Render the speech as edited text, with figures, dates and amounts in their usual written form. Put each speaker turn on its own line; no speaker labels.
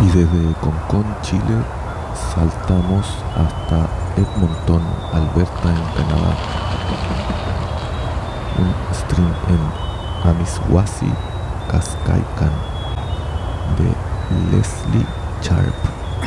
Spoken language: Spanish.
Y desde Concón, Chile, saltamos hasta Edmonton, Alberta, en Canadá. Un stream en Amiswasi, Kaskaikan, de Leslie Sharp.